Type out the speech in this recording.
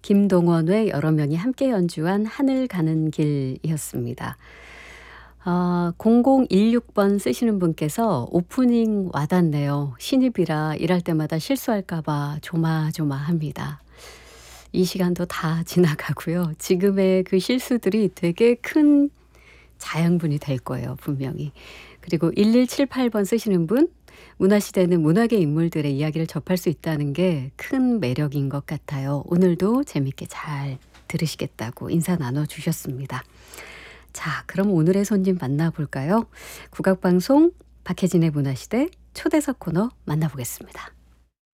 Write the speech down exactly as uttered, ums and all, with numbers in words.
김동원의 여러 명이 함께 연주한 하늘 가는 길이었습니다. 아, 공공일육 번 쓰시는 분께서 오프닝 와닿네요. 신입이라 일할 때마다 실수할까 봐 조마조마합니다. 이 시간도 다 지나가고요. 지금의 그 실수들이 되게 큰 자양분이 될 거예요, 분명히. 그리고 일일칠팔 번 쓰시는 분, 문화시대는 문학의 인물들의 이야기를 접할 수 있다는 게 큰 매력인 것 같아요. 오늘도 재밌게 잘 들으시겠다고 인사 나눠주셨습니다. 자, 그럼 오늘의 손님 만나볼까요? 국악방송 박혜진의 문화시대 초대석 코너 만나보겠습니다.